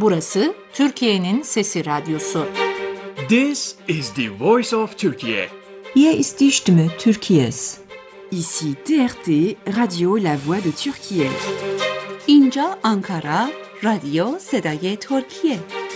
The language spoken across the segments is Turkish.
Burası Türkiye'nin Sesi Radyosu. This is the voice of Turkey. Hier ist die Stimme Türkiye's. Ici TRT, Radio La Voix de Türkiye. اینجا آنکارا، رادیو صدای ترکیه.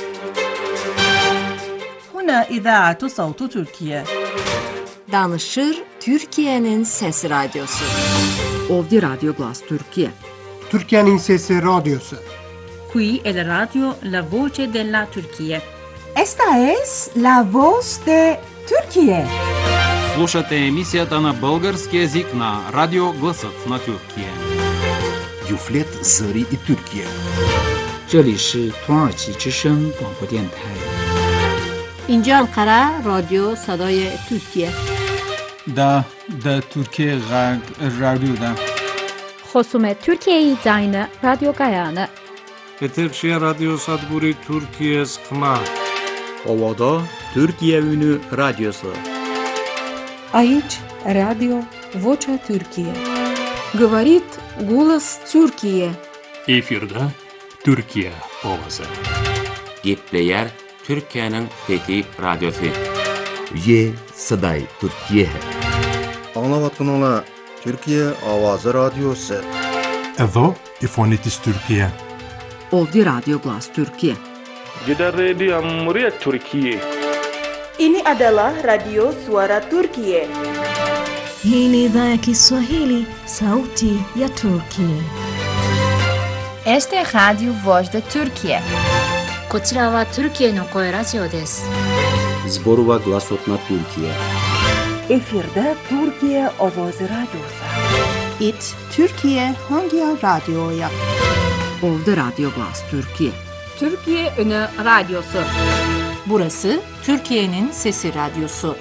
هنا إذاعة صوت تركيا. Danışır Türkiye'nin Sesi Radyosu. Ovdje Radio Glas Türkiye. Türkiye'nin Sesi Radyosu. Qui è la radio La Voce della Turchia. Esta es La Voz de Türkiye. Слушате емисията на български език на Радио Гласът на Türkiye. Юфлет Зари и Türkiye. 这里是土耳其之声广播电台。 اینجا انقره رادیو صدای ترکیه. دا ترکیه رادیو دا. خصوم ترکیه زاین رادیو گایانه. Eterşehir Radyo Sadburi Türkiye Sıkma. Ovada Türkiye Ünü Radyosu. Aici Radio Vocea Türkiye. Говорит голос Türkiye. Efirde Türkiye ovası. Gepleyer Türkiye'nin Fethi Radyosu. Ye Saday Türkiye. Anlavatkanala Türkiye Avazı Radyosu. Evo İfonitis Türkiye. Ovdje Radio Glas Türkiye. Jeda Radio Cumhuriyet Türkiye. Ini adalah Radio Suara Turkiye. Hii ni idhaa ya Kiswahili, Sauti ya Turkiye. Este es Radio Voz de Turkiye. こちらはトルキエの声ラジオです。 Zborova Glasot na Türkiye. Efirde Türkiye Ovoz Radyosu. It Türkiye Hangi Radyo'ya? Ovdje Radio Glas Türkiye. Türkiye Ünü Radyosu. Burası Türkiye'nin Sesi Radyosu.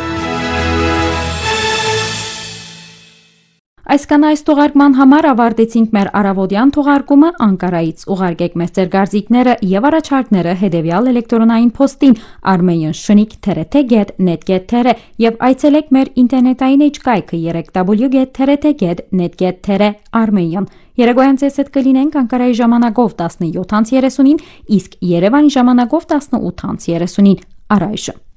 Այսքան այս թողարկման համար ավարտեցինք մեր առավոտյան թողարկումը Անկարայից։ Ուղարկեք մեզ ձեր կարծիքները եւ առաջարկները հետեւյալ էլեկտրոնային փոստին armenian@trt.net.tr եւ այցելեք մեր ինտերնետային էջկայքը www.trt.net.tr/armenian։ Երեկոյան ցես հետ կլինենք Անկարայի ժամանակով 17:30-ին, իսկ Երևանի ժամանակով 18:30-ին։ Առայժմ